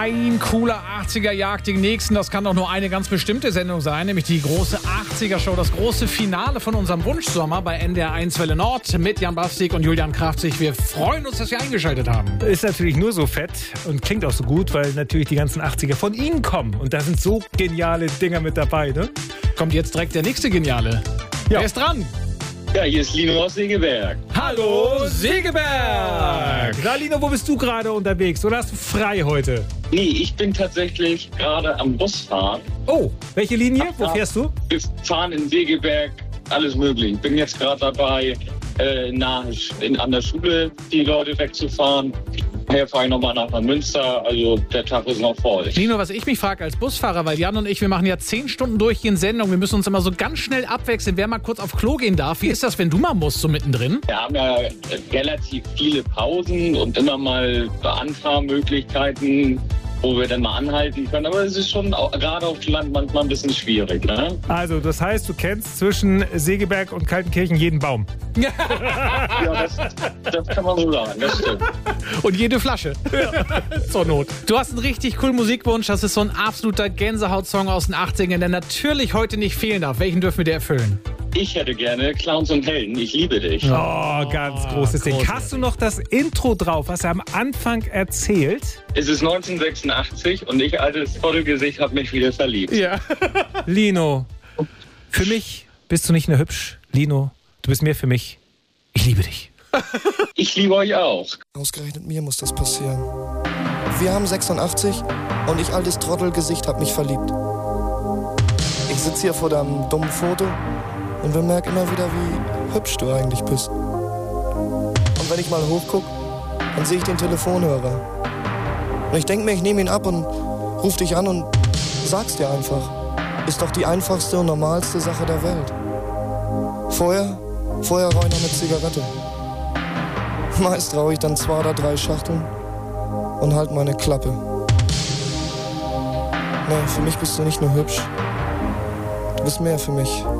Ein cooler 80er jagt den nächsten. Das kann doch nur eine ganz bestimmte Sendung sein, nämlich die große 80er-Show. Das große Finale von unserem Wunschsommer bei NDR 1 Welle Nord mit Jan Bastik und Julian Kraftzig. Wir freuen uns, dass Sie eingeschaltet haben. Ist natürlich nur so fett und klingt auch so gut, weil natürlich die ganzen 80er von Ihnen kommen. Und da sind so geniale Dinger mit dabei, ne? Kommt jetzt direkt der nächste Geniale. Ja. Wer ist dran? Ja, hier ist Lino aus Segeberg. Hallo, Segeberg! Na, Lino, wo bist du gerade unterwegs? Oder hast du frei heute? Nee, ich bin tatsächlich gerade am Busfahren. Oh, welche Linie? Wo fährst du? Wir fahren in Segeberg, alles möglich. Ich bin jetzt gerade dabei, an der Schule die Leute wegzufahren. Daher fahre ich nochmal nach Münster, also der Tag ist noch voll. Lino, was ich mich frage als Busfahrer, weil Jan und ich, wir machen ja 10 Stunden durchgehend Sendung, wir müssen uns immer so ganz schnell abwechseln, wer mal kurz auf Klo gehen darf. Wie ist das, wenn du mal musst, so mittendrin? Wir haben ja relativ viele Pausen und immer mal Anfahrmöglichkeiten, wo wir dann mal anhalten können. Aber es ist schon gerade auf dem Land manchmal ein bisschen schwierig, ne? Also, das heißt, du kennst zwischen Segeberg und Kaltenkirchen jeden Baum. Ja, das kann man so sagen, das stimmt. Und jede Flasche. Zur Not. Du hast einen richtig coolen Musikwunsch. Das ist so ein absoluter Gänsehaut-Song aus den 80ern, der natürlich heute nicht fehlen darf. Welchen dürfen wir dir erfüllen? Ich hätte gerne Clowns und Helden. Ich liebe dich. Oh, ganz großes Ding. Hast du noch das Intro drauf, was er am Anfang erzählt? Es ist 1986 und ich, altes Trottelgesicht, habe mich wieder verliebt. Ja. Lino, für mich bist du nicht nur hübsch. Lino, du bist mehr für mich. Ich liebe dich. Ich liebe euch auch. Ausgerechnet mir muss das passieren. Wir haben 86 und ich, altes Trottelgesicht, hab mich verliebt. Ich sitze hier vor deinem dummen Foto und bemerke immer wieder, wie hübsch du eigentlich bist. Und wenn ich mal hochguck, dann sehe ich den Telefonhörer. Und ich denke mir, ich nehme ihn ab und ruf dich an und sag's dir einfach. Ist doch die einfachste und normalste Sache der Welt. Vorher rauche ich noch eine Zigarette. Meist rauche ich dann 2 oder 3 Schachteln und halt meine Klappe. Nee, für mich bist du nicht nur hübsch. Du bist mehr für mich.